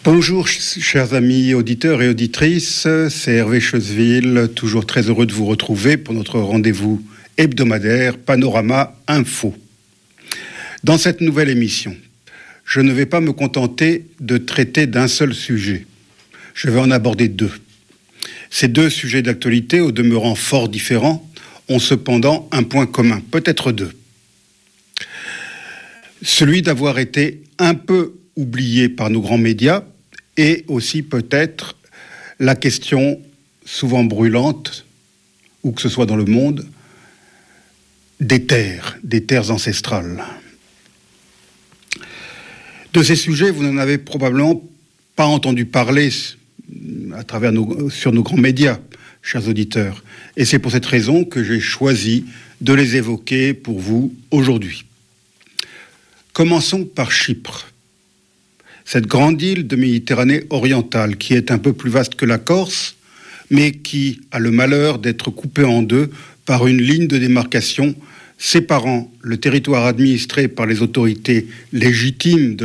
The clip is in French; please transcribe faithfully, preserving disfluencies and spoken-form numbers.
Bonjour chers amis auditeurs et auditrices, c'est Hervé Chezeville, toujours très heureux de vous retrouver pour notre rendez-vous hebdomadaire Panorama Info. Dans cette nouvelle émission, je ne vais pas me contenter de traiter d'un seul sujet, je vais en aborder deux. Ces deux sujets d'actualité, au demeurant fort différents, ont cependant un point commun, peut-être deux. Celui d'avoir été un peu oublié par nos grands médias, et aussi peut-être la question souvent brûlante, où que ce soit dans le monde, des terres, des terres ancestrales. De ces sujets, vous n'en avez probablement pas entendu parler à travers nos, sur nos grands médias, chers auditeurs. Et c'est pour cette raison que j'ai choisi de les évoquer pour vous aujourd'hui. Commençons par Chypre. Cette grande île de Méditerranée orientale, qui est un peu plus vaste que la Corse, mais qui a le malheur d'être coupée en deux par une ligne de démarcation séparant le territoire administré par les autorités légitimes de